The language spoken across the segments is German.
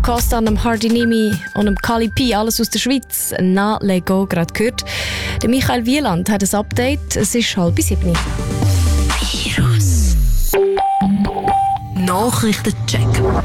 Costa, einem Hardinimi und einem Kali P, alles aus der Schweiz. Na, Lego, gerade gehört. Der Michael Wieland hat ein Update. Es ist 6:30. Virus. Nachrichtencheck.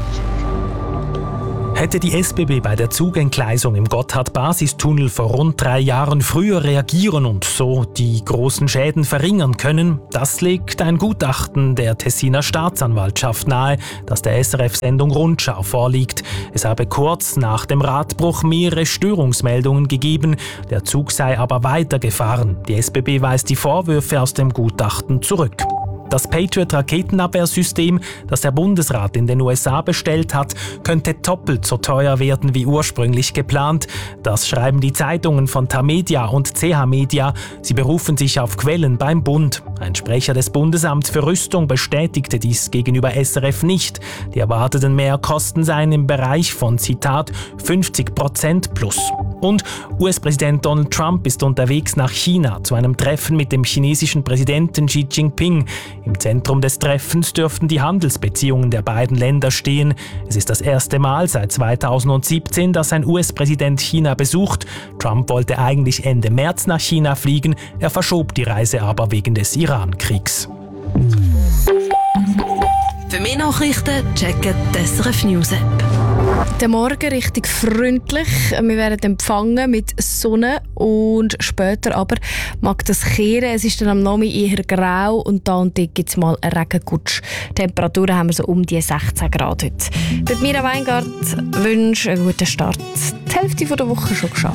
Hätte die SBB bei der Zugentgleisung im Gotthard-Basistunnel vor rund 3 Jahren früher reagieren und so die großen Schäden verringern können, das legt ein Gutachten der Tessiner Staatsanwaltschaft nahe, das der SRF-Sendung Rundschau vorliegt. Es habe kurz nach dem Radbruch mehrere Störungsmeldungen gegeben, der Zug sei aber weitergefahren. Die SBB weist die Vorwürfe aus dem Gutachten zurück. Das Patriot-Raketenabwehrsystem, das der Bundesrat in den USA bestellt hat, könnte doppelt so teuer werden wie ursprünglich geplant. Das schreiben die Zeitungen von Tamedia und CH Media. Sie berufen sich auf Quellen beim Bund. Ein Sprecher des Bundesamts für Rüstung bestätigte dies gegenüber SRF nicht. Die erwarteten Mehrkosten seien im Bereich von, Zitat, 50% plus. Und US-Präsident Donald Trump ist unterwegs nach China zu einem Treffen mit dem chinesischen Präsidenten Xi Jinping. Im Zentrum des Treffens dürften die Handelsbeziehungen der beiden Länder stehen. Es ist das erste Mal seit 2017, dass ein US-Präsident China besucht. Trump wollte eigentlich Ende März nach China fliegen, er verschob die Reise aber wegen des Iran-Kriegs. Für mehr Nachrichten checken die SRF News App. Der Morgen richtig freundlich. Wir werden empfangen mit Sonne und später aber mag das kehren. Es ist dann am Nachmittag eher grau und da und dort gibt es mal einen Regengutsch. Temperaturen haben wir so um die 16 Grad heute. Mira Weingart wünscht einen guten Start. Die Hälfte der Woche schon geschafft.